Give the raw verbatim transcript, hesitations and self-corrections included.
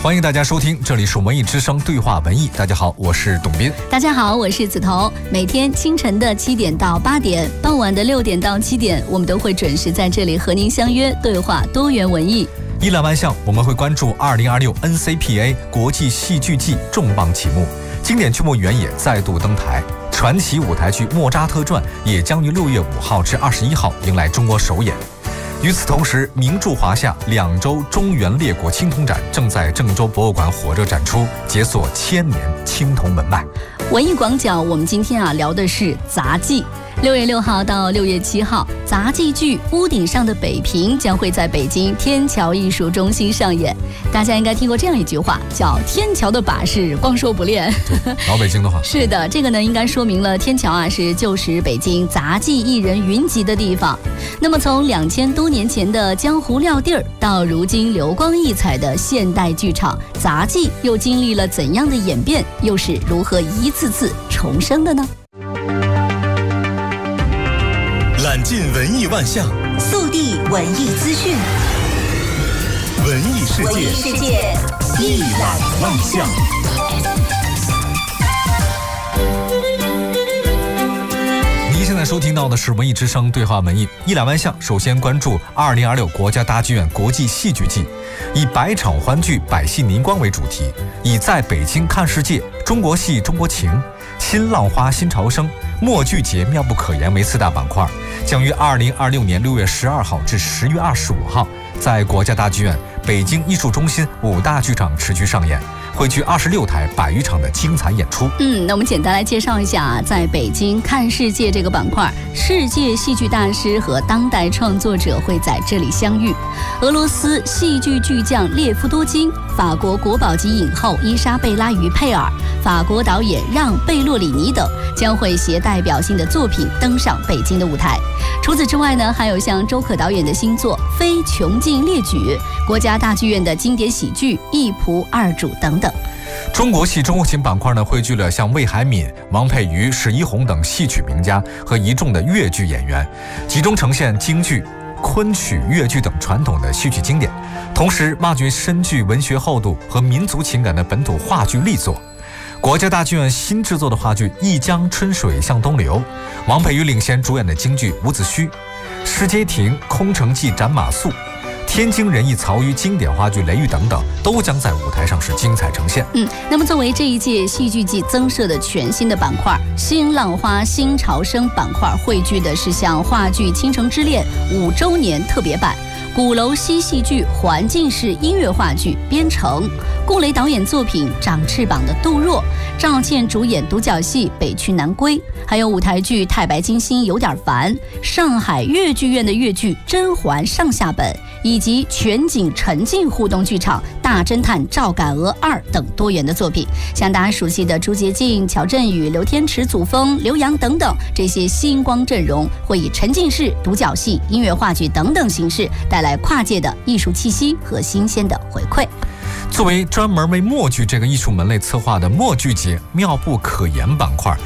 欢迎大家收听，这里是文艺之声对话文艺。大家好，我是董斌。 大家好，我是子彤。每天清晨的七点到八点，傍晚的六点到七点，我们都会准时在这里和您相约对话多元文艺。 一览万象，我们会关注二零二六 N C P A 国际戏剧季重磅启幕，经典剧目原野再度登台，传奇舞台剧《莫扎特传》也将于六月五号至二十一号迎来中国首演。与此同时，名著华夏两周中原列国青铜展正在郑州博物馆火热展出，解锁千年青铜文脉。 文艺广角，我们今天啊聊的是杂技。六月六号到六月七号，杂技剧《屋顶上的北平》将会在北京天桥艺术中心上演。大家应该听过这样一句话，叫“天桥的把式，光说不练”。 老北京的话。 是的，这个呢应该说明了天桥啊是旧时北京杂技艺人云集的地方。那么从两千多年前的江湖撂地儿，到如今流光溢彩的现代剧场，杂技又经历了怎样的演变？又是如何一次次重生的呢？ 揽尽文艺万象， 速递文艺资讯， 文艺世界， 文艺世界一览万象。 您现在收听到的是文艺之声对话文艺一览万象。首先关注二零二六国家大剧院国际戏剧季，以百场欢聚、百戏凝光为主题，以在北京看世界、中国戏、中国情、新浪花、新潮生、默剧节妙不可言为四大板块，将于二零二六年六月十二号至十月二十五号在国家大剧院、北京艺术中心五大剧场持续上演，汇聚二十六台百余场的精彩演出。 嗯，那我们简单来介绍一下啊，在北京看世界这个板块，世界戏剧大师和当代创作者会在这里相遇。俄罗斯戏剧巨匠列夫多金、法国国宝级影后伊莎贝拉于佩尔、法国导演让贝洛里尼等将会携代表性的作品登上北京的舞台。除此之外呢，还有像周可导演的新作《非穷尽列举》，国家大剧院的经典喜剧《一仆二主》等等。 中国戏中国情板块呢，汇聚了像魏海敏、王佩瑜、史一红等戏曲名家和一众的粤剧演员，集中呈现京剧、昆曲、粤剧等传统的戏曲经典，同时挖掘深具文学厚度和民族情感的本土话剧力作。国家大剧院新制作的话剧《一江春水向东流》，王佩瑜领衔主演的京剧《伍子胥》，施阶亭《空城计斩马谡》，天津人艺曹禺经典话剧《雷雨》等等，都将在舞台上是精彩呈现。 嗯，那么作为这一届戏剧季增设的全新的板块，新浪花新潮生板块汇聚的是像话剧《倾城之恋》五周年特别版、鼓楼西戏剧环境式音乐话剧《边城》，顾雷导演作品《长翅膀的杜若》，赵倩主演独角戏《北去南归》，还有舞台剧《太白金星有点烦》，上海粤剧院的粤剧《甄嬛上下本》，以及全景沉浸互动剧场《大侦探赵敢娥二》等多元的作品。像大家熟悉的朱洁静、乔振宇、刘天池、祖峰、刘洋等等这些星光阵容，会以沉浸式、独角戏、音乐话剧等等形式带来跨界的艺术气息和新鲜的回馈。 作为专门为默剧这个艺术门类策划的默剧节妙不可言板块，